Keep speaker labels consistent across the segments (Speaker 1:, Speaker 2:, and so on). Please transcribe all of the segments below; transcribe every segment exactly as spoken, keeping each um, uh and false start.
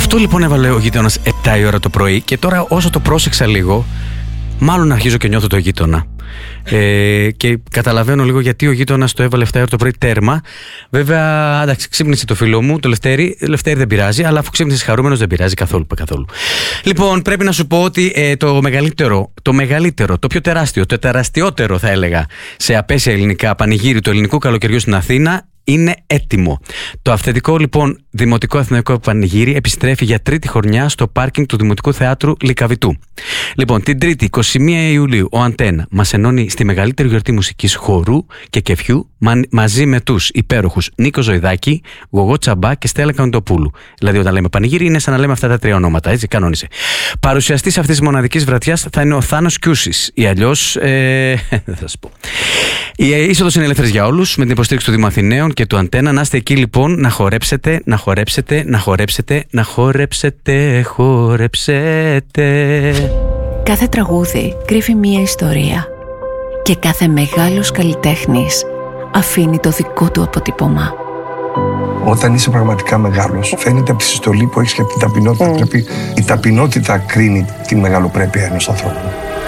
Speaker 1: Αυτό λοιπόν έβαλε ο γείτονας επτά η ώρα το πρωί και τώρα όσο το πρόσεξα λίγο, μάλλον αρχίζω και νιώθω το γείτονα. Ε, και καταλαβαίνω λίγο γιατί ο γείτονας το έβαλε επτά η ώρα το πρωί τέρμα. Βέβαια, εντάξει, ξύπνησε το φίλο μου, το Λευτέρη. Λευτέρη δεν πειράζει, αλλά αφού ξύπνησε χαρούμενος δεν πειράζει καθόλου, καθόλου. Λοιπόν, πρέπει να σου πω ότι ε, το μεγαλύτερο, το μεγαλύτερο, το πιο τεράστιο, το τεραστιότερο θα έλεγα σε απέσια ελληνικά πανηγύρι του ελληνικού καλοκαιριού στην Αθήνα είναι έτοιμο. Το αυθεντικό λοιπόν Δημοτικό Αθηναϊκό Πανηγύρι επιστρέφει για τρίτη χρονιά στο πάρκινγκ του Δημοτικού Θεάτρου Λυκαβητού. Λοιπόν, την Τρίτη, είκοσι μία Ιουλίου, ο Αντένα μας ενώνει στη μεγαλύτερη γιορτή μουσικής χορού και κεφιού μα, μαζί με τους υπέροχους Νίκο Ζωηδάκη, Γογό Τσαμπά και Στέλλα Καντοπούλου. Δηλαδή, όταν λέμε πανηγύρι, είναι σαν να λέμε αυτά τα τρία ονόματα, έτσι, κανόνισε. Παρουσιαστής αυτής της μοναδικής βραδιάς θα είναι ο Θάνος Κιούσης, ή αλλιώς. Ε, δεν θα σου πω. Η είσοδος είναι ελεύθερη για όλους, με την υποστήριξη του Δήμου Αθηναίων και του Αντένα. Να είστε εκεί λοιπόν, να χορέψετε, να χορέψετε, να χορέψετε, να χορέψετε, χορέψετε.
Speaker 2: Κάθε τραγούδι κρύβει μία ιστορία και κάθε μεγάλος καλλιτέχνης αφήνει το δικό του αποτύπωμα.
Speaker 3: Όταν είσαι πραγματικά μεγάλος, φαίνεται από τη συστολή που έχεις και από την ταπεινότητα. Mm. Πρέπει η ταπεινότητα κρίνει τη μεγαλοπρέπεια ενός ανθρώπου.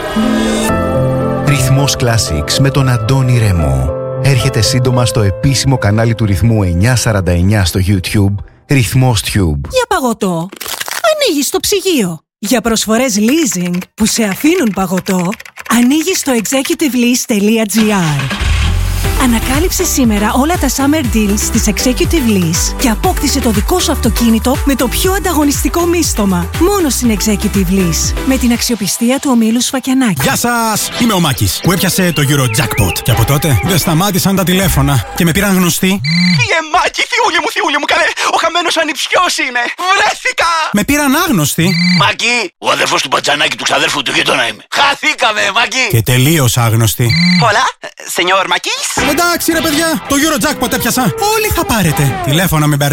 Speaker 4: Ρυθμός Classics με τον Αντώνη Ρέμο. Έρχεται σύντομα στο επίσημο κανάλι του Ρυθμού εννιακόσια σαράντα εννιά στο YouTube, Ρυθμός Tube.
Speaker 5: Για παγωτό, ανοίγεις το ψυγείο. Για προσφορές leasing που σε αφήνουν παγωτό, ανοίγεις το executive lease τελεία gr. Ανακάλυψε σήμερα όλα τα summer deals της Executive Lease και απόκτησε το δικό σου αυτοκίνητο με το πιο ανταγωνιστικό μίστομα. Μόνο στην Executive Lease. Με την αξιοπιστία του ομίλου Σφακιανάκη.
Speaker 6: Γεια σας! Είμαι ο Μάκης που έπιασε το Eurojackpot. Και από τότε δεν σταμάτησαν τα τηλέφωνα και με πήραν γνωστοί.
Speaker 7: Φύγε Μάκη, θιούλη μου, θιούλη μου, καλέ! Ο χαμένος ανιψιός είμαι! Βρέθηκα!
Speaker 6: Με πήραν άγνωστοι.
Speaker 7: Μάκη, ο αδερφός του Μπατζανάκη του ξαδέρφου του γείτονα είμαι. Χαθήκαμε, Μάκη!
Speaker 6: Και τελείως άγνωστοι.
Speaker 7: Hola, señor Μάκης.
Speaker 6: Εντάξει ρε παιδιά, το Eurojackpot έπιασα. Όλοι θα πάρετε. Τηλέφωνα με